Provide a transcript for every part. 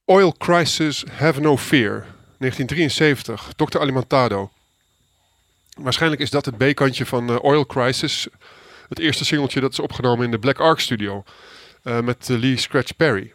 Oil Crisis, Have No Fear. 1973, Dr. Alimentado. Waarschijnlijk is dat het B-kantje van Oil Crisis. Het eerste singeltje dat is opgenomen in de Black Ark Studio. Met Lee Scratch Perry.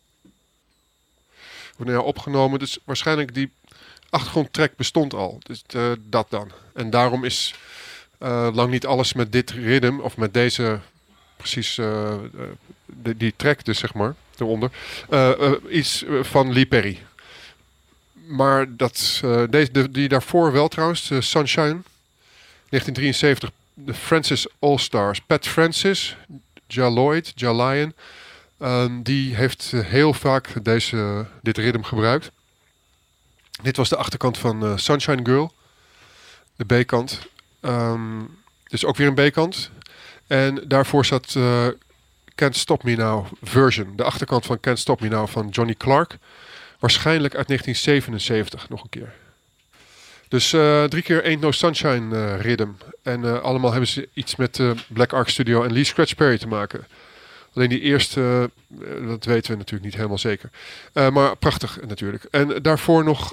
Wanneer opgenomen, dus waarschijnlijk die achtergrondtrack bestond al. Dus dat dan. En daarom is lang niet alles met dit ritme, of met deze, precies die track dus zeg maar, eronder. Iets van Lee Perry. Maar dat, die daarvoor wel trouwens, Sunshine, 1973, de Francis All-Stars. Pat Francis, Ja Lloyd, Ja Lion, die heeft heel vaak dit ritme gebruikt. Dit was de achterkant van Sunshine Girl, de B-kant. Dus ook weer een B-kant. En daarvoor zat Can't Stop Me Now version. De achterkant van Can't Stop Me Now van Johnny Clark. Waarschijnlijk uit 1977 nog een keer. Dus 3 keer Ain't No Sunshine rhythm. En allemaal hebben ze iets met Black Ark Studio en Lee Scratch Perry te maken. Alleen die eerste, dat weten we natuurlijk niet helemaal zeker. Maar prachtig natuurlijk. En daarvoor nog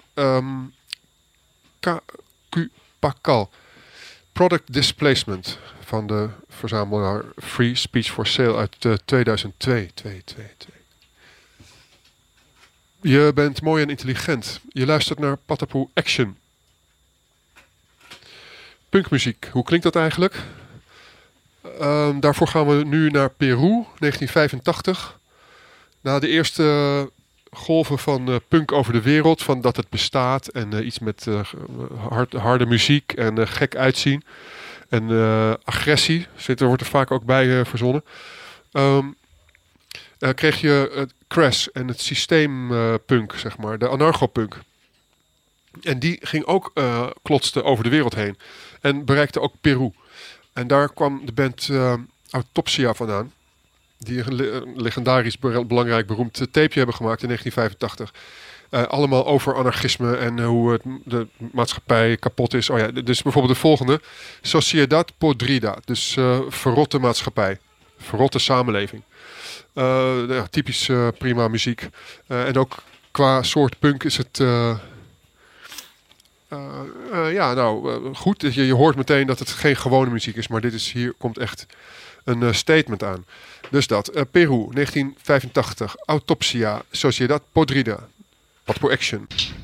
Q Pakal. Product Displacement van de verzamelaar Free Speech for Sale uit 2002. Je bent mooi en intelligent. Je luistert naar Patapoe Action. Punkmuziek, hoe klinkt dat eigenlijk? Daarvoor gaan we nu naar Peru, 1985. Na de eerste golven van punk over de wereld, van dat het bestaat en iets met harde muziek en gek uitzien. En agressie, er wordt er vaak ook bij verzonnen. Kreeg je het crash en het systeempunk, zeg maar, de anarcho-punk. En die ging ook klotste over de wereld heen. En bereikte ook Peru. En daar kwam de band Autopsia vandaan. Die een legendarisch belangrijk beroemd tapeje hebben gemaakt in 1985. Allemaal over anarchisme en hoe de maatschappij kapot is. Oh ja, dus bijvoorbeeld de volgende. Sociedad Podrida. Dus verrotte maatschappij. Verrotte samenleving. Ja, typisch prima muziek. En ook qua soort punk is het... goed. Je hoort meteen dat het geen gewone muziek is. Maar hier komt echt een statement aan. Dus dat. Peru, 1985. Autopsia. Sociedad Podrida. Patapoe Action.